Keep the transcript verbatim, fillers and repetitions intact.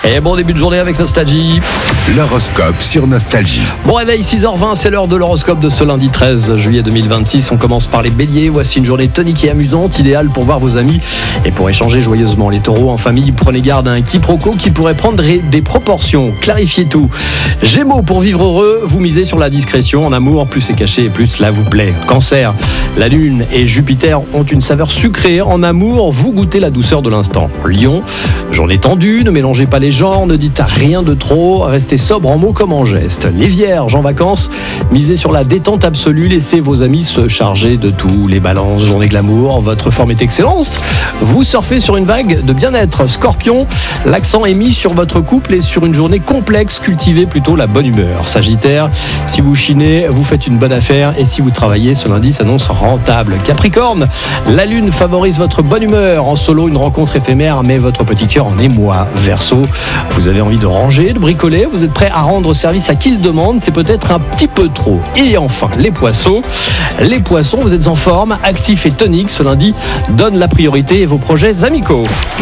Et bon début de journée avec Nostalgie. L'horoscope sur Nostalgie. Bon réveil, six heures vingt, c'est l'heure de l'horoscope de ce lundi treize juillet deux mille vingt-six. On commence par les béliers. Voici une journée tonique et amusante, idéale pour voir vos amis et pour échanger joyeusement. Les taureaux, en famille, prenez garde à un quiproquo qui pourrait prendre des proportions. Clarifiez tout. Gémeaux, pour vivre heureux, vous misez sur la discrétion. En amour, plus c'est caché et plus cela vous plaît. Cancer, la lune et Jupiter ont une saveur sucrée. En amour, vous goûtez la douceur de l'instant. Lion, journée tendue, ne mélangez pas les genres, ne dites rien de trop, restez sobre en mots comme en gestes. Les vierges, en vacances, misez sur la détente absolue, laissez vos amis se charger de tout. Les balances, journée glamour, votre forme est excellente, vous surfez sur une vague de bien-être. Scorpion, l'accent est mis sur votre couple et sur une journée complexe, cultivez plutôt la bonne humeur. Sagittaire, si vous chinez, vous faites une bonne affaire et si vous travaillez, ce lundi s'annonce rentable. Capricorne, la lune favorise votre bonne humeur. En solo, une rencontre éphémère, mais votre petit cœur en émoi. Verseau, vous avez envie de ranger, de bricoler, vous êtes prêt à rendre service à qui le demande, c'est peut-être un petit peu trop. Et enfin, les poissons. Les poissons, vous êtes en forme, actifs et toniques. Ce lundi donne la priorité à vos projets amicaux.